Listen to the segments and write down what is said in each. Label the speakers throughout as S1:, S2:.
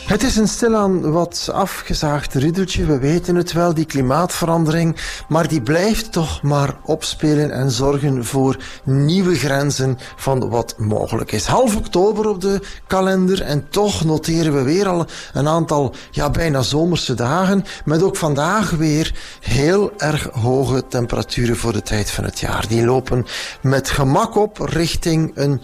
S1: Het is een stilaan wat afgezaagd riddeltje. We weten het wel, die klimaatverandering. Maar die blijft toch maar opspelen en zorgen voor nieuwe grenzen van wat mogelijk is. Half oktober op de kalender en toch noteren we weer al een aantal bijna zomerse dagen. Met ook vandaag weer heel erg hoge temperaturen voor de tijd van het jaar. Die lopen met gemak op richting een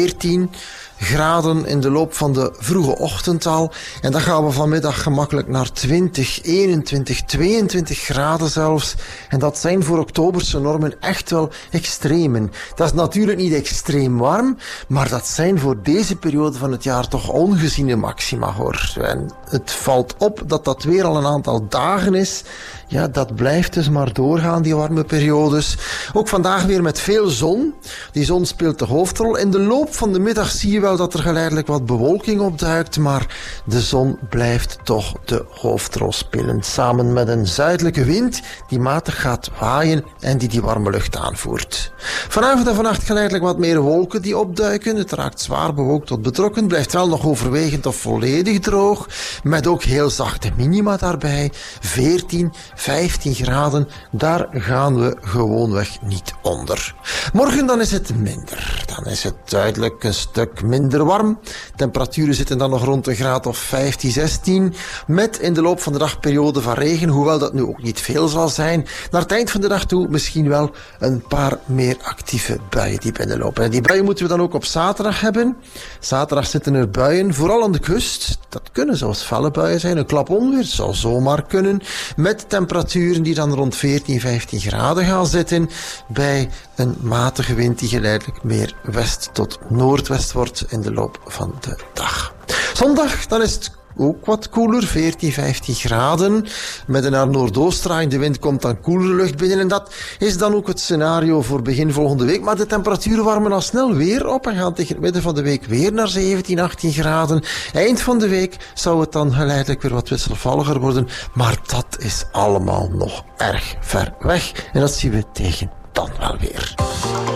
S1: 14 graden in de loop van de vroege ochtend al. En dan gaan we vanmiddag gemakkelijk naar 20, 21, 22 graden zelfs. En dat zijn voor oktoberse normen echt wel extremen. Dat is natuurlijk niet extreem warm, maar dat zijn voor deze periode van het jaar toch ongeziene maxima, hoor. En het valt op dat dat weer al een aantal dagen is. Ja, dat blijft dus maar doorgaan, die warme periodes. Ook vandaag weer met veel zon. Die zon speelt de hoofdrol. In de loop van de middag zie je wel dat er geleidelijk wat bewolking opduikt, maar de zon blijft toch de hoofdrol spelen. Samen met een zuidelijke wind die matig gaat waaien en die warme lucht aanvoert. Vanavond en vannacht geleidelijk wat meer wolken die opduiken. Het raakt zwaar bewolkt tot betrokken. Blijft wel nog overwegend of volledig droog. Met ook heel zachte minima daarbij. 14, 15 graden, daar gaan we gewoonweg niet onder. Morgen dan is het minder. Dan is het duidelijk een stuk minder warm. Temperaturen zitten dan nog rond een graad of 15, 16. Met in de loop van de dagperiode van regen, hoewel dat nu ook niet veel zal zijn. Naar het eind van de dag toe misschien wel een paar meer actieve buien die binnenlopen. En die buien moeten we dan ook op zaterdag hebben. Zaterdag zitten er buien, vooral aan de kust. Dat kunnen zelfs felle buien zijn. Een klap onweer zou zomaar kunnen. Met temperaturen die dan rond 14, 15 graden gaan zitten. Bij een matige wind die geleidelijk meer west tot noordwest wordt in de loop van de dag. Zondag, dan is het ook wat koeler, 14, 15 graden. Met een naar noordoost draaiende wind komt dan koelere lucht binnen. En dat is dan ook het scenario voor begin volgende week. Maar de temperaturen warmen al snel weer op en gaan tegen het midden van de week weer naar 17, 18 graden. Eind van de week zou het dan geleidelijk weer wat wisselvalliger worden. Maar dat is allemaal nog erg ver weg. En dat zien we tegen dan wel weer.